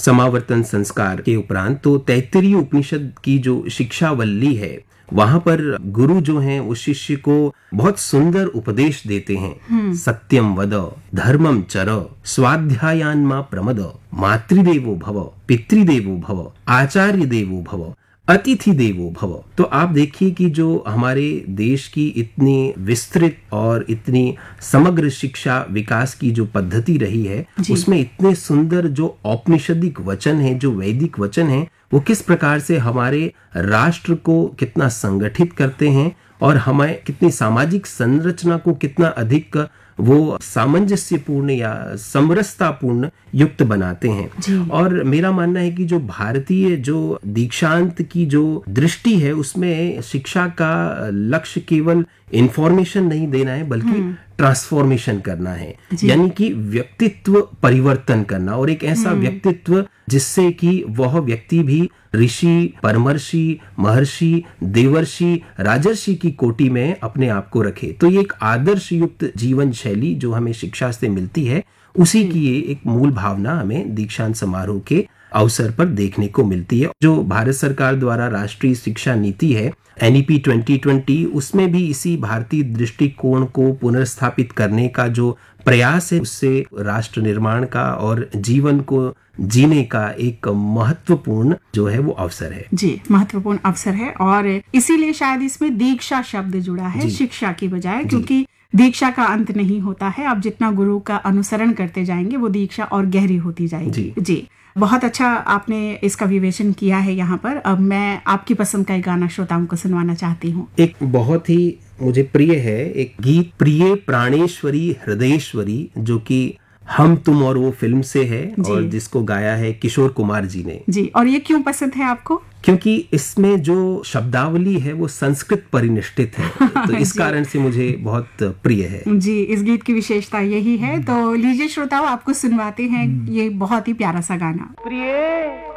समावर्तन संस्कार के उपरांत तो तैत्तिरीय उपनिषद की जो शिक्षावल्ली है, वहां पर गुरु जो हैं वो शिष्य को बहुत सुंदर उपदेश देते हैं। सत्यम वद, धर्मम चर, स्वाध्यायान मा प्रमद, मातृदेवो भव, पितृदेवो भव, आचार्य देवो भव, अतिथि देवो भव। तो आप देखिए कि जो हमारे देश की इतनी विस्तृत और इतनी समग्र शिक्षा विकास की जो पद्धति रही है, उसमें इतने सुंदर जो औपनिषदिक वचन है, जो वैदिक वचन है, वो किस प्रकार से हमारे राष्ट्र को कितना संगठित करते हैं और हमें कितनी सामाजिक संरचना को कितना अधिक वो सामंजस्यपूर्ण या समरसतापूर्ण युक्त बनाते हैं। और मेरा मानना है कि जो भारतीय जो दीक्षांत की जो दृष्टि है, उसमें शिक्षा का लक्ष्य केवल इंफॉर्मेशन नहीं देना है, बल्कि ट्रांसफॉर्मेशन करना है, यानी कि व्यक्तित्व परिवर्तन करना, और एक ऐसा व्यक्तित्व जिससे कि वह व्यक्ति भी ऋषि, परमर्षि, महर्षि, देवर्षि, राजर्षि की कोटि में अपने आप को रखे। तो ये एक आदर्श युक्त जीवन शैली जो हमें शिक्षा से मिलती है, उसी की ये एक मूल भावना हमें दीक्षांत समारोह के अवसर पर देखने को मिलती है। जो भारत सरकार द्वारा राष्ट्रीय शिक्षा नीति है NEP 2020, उसमें भी इसी भारतीय दृष्टिकोण को पुनर्स्थापित करने का जो प्रयास है, उससे राष्ट्र निर्माण का और जीवन को जीने का एक महत्वपूर्ण जो है वो अवसर है। जी, महत्वपूर्ण अवसर है, और इसीलिए शायद इसमें दीक्षा शब्द जुड़ा है शिक्षा की बजाय, क्योंकि दीक्षा का अंत नहीं होता है। आप जितना गुरु का अनुसरण करते जाएंगे, वो दीक्षा और गहरी होती जाएगी। जी, बहुत अच्छा आपने इसका विवेचन किया है यहाँ पर। अब मैं आपकी पसंद का एक गाना श्रोताओं को सुनवाना चाहती हूँ। एक बहुत ही मुझे प्रिय है एक गीत, प्रिय प्राणेश्वरी हृदयेश्वरी, जो कि हम तुम और वो फिल्म से है और जिसको गाया है किशोर कुमार जी ने। जी, और ये क्यों पसंद है आपको? क्योंकि इसमें जो शब्दावली है वो संस्कृत परिनिष्ठित है, तो इस कारण से मुझे बहुत प्रिय है। जी, इस गीत की विशेषता यही है। तो लीजिए श्रोताओं, आपको सुनवाते हैं ये बहुत ही प्यारा सा गाना। प्रिय